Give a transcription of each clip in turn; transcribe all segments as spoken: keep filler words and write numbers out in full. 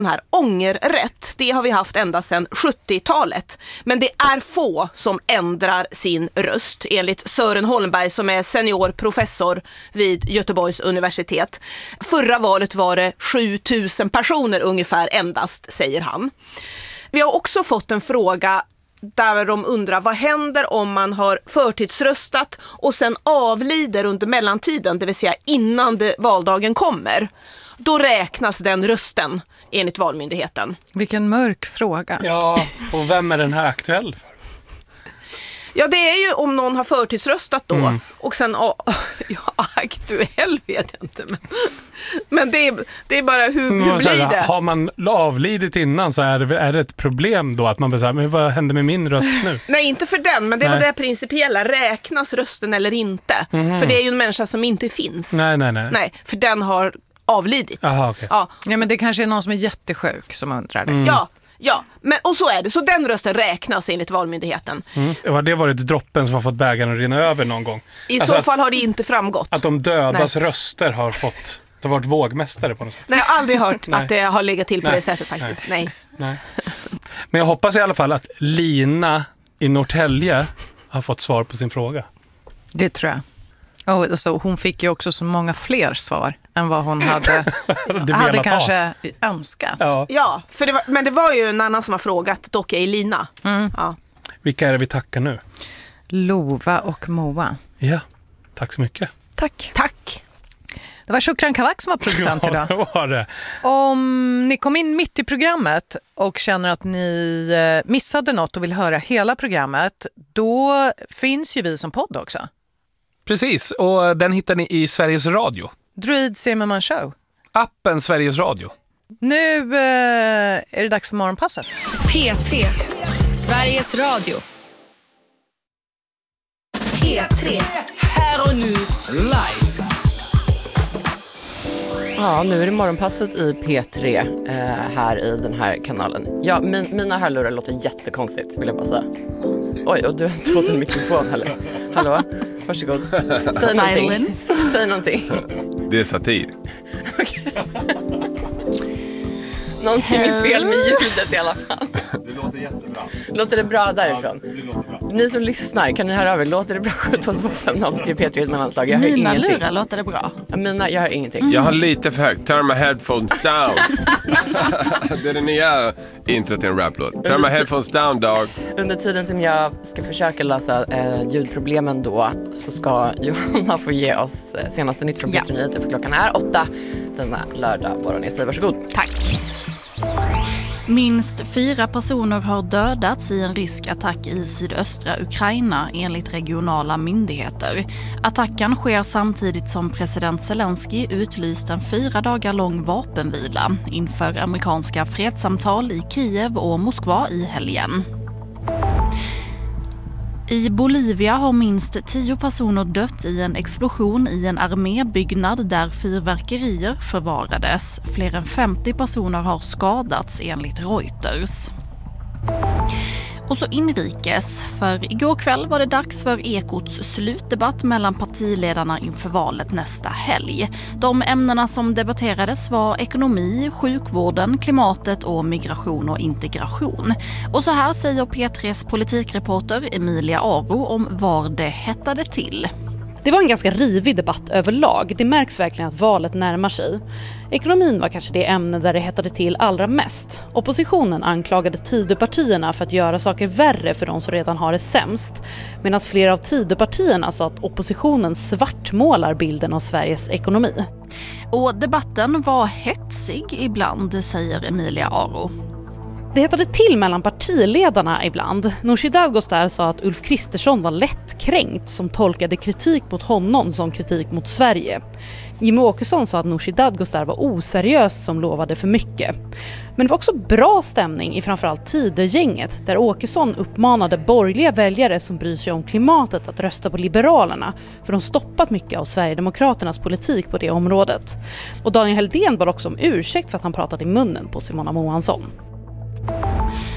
Den här ångerrätt, det har vi haft ända sedan sjuttiotalet. Men det är få som ändrar sin röst, enligt Sören Holmberg som är senior professor vid Göteborgs universitet. Förra valet var det sjutusen personer ungefär endast, säger han. Vi har också fått en fråga där de undrar vad händer om man har förtidsröstat och sen avlider under mellantiden, det vill säga innan det, valdagen kommer. Då räknas den rösten enligt Valmyndigheten. Vilken mörk fråga. Ja, och vem är den här aktuell för? Ja, det är ju om någon har förtidsröstat då. Mm. Och sen, ja, aktuell vet jag inte. Men, men det, är, det är bara hur, hur blir säga, det? Har man avlidit innan så är det, är det ett problem då att man säger, men vad händer med min röst nu? Nej, inte för den, men det var det principiella. Räknas rösten eller inte? Mm. För det är ju en människa som inte finns. Nej, nej, nej. Nej, för den har avlidit. Aha, okay. Ja. Ja, men det kanske är någon som är jättesjuk som undrar det. Mm. Ja, ja. Men, och så är det. Så den rösten räknas enligt Valmyndigheten. Mm. Har det varit droppen som har fått bägaren att rinna över någon gång? I alltså så att, fall har det inte framgått. Att de dödas Nej. röster har fått... Det har varit vågmästare på något sätt. Nej, jag har aldrig hört att det har legat till på Nej. det sättet faktiskt. Nej. Nej. Men jag hoppas i alla fall att Lina i Norrtälje har fått svar på sin fråga. Det tror jag. Och alltså, hon fick ju också så många fler svar än vad hon hade, hade kanske önskat. Ja, ja för det var, men det var ju en annan som har frågat, dock är Lina. Mm. Ja. Vilka är det vi tackar nu? Lova och Moa. Ja, tack så mycket. Tack. Tack. Det var Shukran Kavak som var producent idag. Ja, det var det. Om ni kom in mitt i programmet och känner att ni missade något och vill höra hela programmet, då finns ju vi som podd också. Precis, och den hittar ni i Sveriges Radio. Druid Zimmerman Show. Appen Sveriges Radio. Nu eh, är det dags för morgonpasset. P tre, Sveriges Radio. P tre, här och nu, live. Ja, nu är det morgonpasset i P tre eh, här i den här kanalen. Ja, min, mina hörlurar låter jättekonstigt, vill jag bara säga. Oj, och du har inte fått en mikrofon heller. Hallå, varsågod. Säg någonting. Säg någonting. Det är satir. Okej. Någonting är fel med ljudet i alla fall. Det låter jättebra. Låter det bra därifrån? Ja, det låter bra. Ni som lyssnar, kan ni höra över? Låter det bra? sju två två fem noll skriver P tre i ett mellanslag. Jag hör mina ingenting. lurar låter det bra. Ja, mina, jag hör ingenting. Mm. Jag har lite för högt. Turn my headphones down. Det är det nya intro till en raplåt. Turn my headphones down, dog. Under tiden som jag ska försöka lösa eh, ljudproblemen då, så ska Johanna få ge oss eh, senaste nytt från P tre Nyheter, för klockan är åtta denna lördag morgon. Jag säger varsågod. Tack. Minst fyra personer har dödats i en rysk attack i sydöstra Ukraina enligt regionala myndigheter. Attacken sker samtidigt som president Zelensky utlyst en fyra dagar lång vapenvila inför amerikanska fredssamtal i Kiev och Moskva i helgen. I Bolivia har minst tio personer dött i en explosion i en armébyggnad där fyrverkerier förvarades. Fler än femtio personer har skadats enligt Reuters. Och så inrikes, för igår kväll var det dags för Ekots slutdebatt mellan partiledarna inför valet nästa helg. De ämnena som debatterades var ekonomi, sjukvården, klimatet och migration och integration. Och så här säger P tres politikreporter Emilia Aro om var det hettade till. Det var en ganska rivig debatt överlag. Det märks verkligen att valet närmar sig. Ekonomin var kanske det ämne där det hettade till allra mest. Oppositionen anklagade Tidöpartierna för att göra saker värre för de som redan har det sämst. Medan flera av Tidöpartierna sa att oppositionen svartmålar bilden av Sveriges ekonomi. Och debatten var hetsig ibland, säger Emilia Aro. Det hettade till mellan partiledarna ibland. Nooshi Dadgostar sa att Ulf Kristersson var lättkränkt som tolkade kritik mot honom som kritik mot Sverige. Jimmie Åkesson sa att Nooshi Dadgostar var oseriös som lovade för mycket. Men det var också bra stämning i framförallt Tidögänget där Åkesson uppmanade borgerliga väljare som bryr sig om klimatet att rösta på Liberalerna för de stoppat mycket av Sverigedemokraternas politik på det området. Och Daniel Heldén bad också om ursäkt för att han pratat i munnen på Simona Moansson.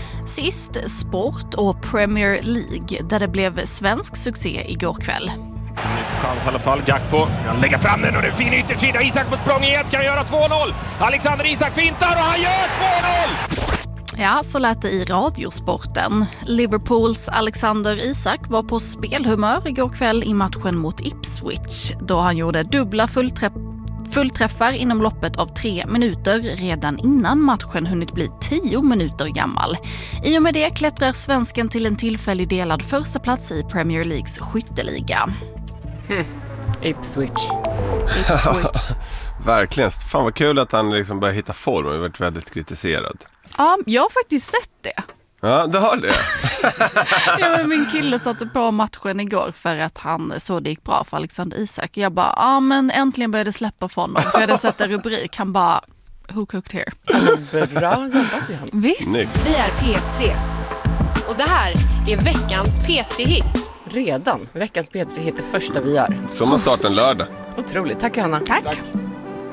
Sist sport och Premier League där det blev svensk succé igår kväll. Chans i alla fall, Gakpo. Han lägger fram den och det är fin yttersida. Isak på språng i ett kan göra två noll. Alexander Isak fintar och han gör två noll! Ja, så lät det i Radiosporten. Liverpools Alexander Isak var på spelhumör igår kväll i matchen mot Ipswich då han gjorde dubbla fullträff- fullträffar inom loppet av tre minuter redan innan matchen hunnit bli tio minuter gammal. I och med det klättrar svensken till en tillfällig delad första plats i Premier Leagues skytteliga. Hmm. Ipswich. Ipswich. Verkligen. Fan vad kul att han liksom börjar hitta form och har varit väldigt kritiserad. Ja, jag har faktiskt sett det. Ja, du har det. Ja, men min kille satte på matchen igår för att han så det gick bra för Alexander Isak. Jag bara, ja men äntligen började släppa för honom. För jag hade sett en rubrik, han bara, who cooked here? Alltså, bra jobbat igen. Visst. Snyggt. Vi är P tre. Och det här är veckans P tre-hit. Redan. Veckans P tre-hit är första vi gör. Så man startar en lördag. Otroligt. Tack Johanna. Tack.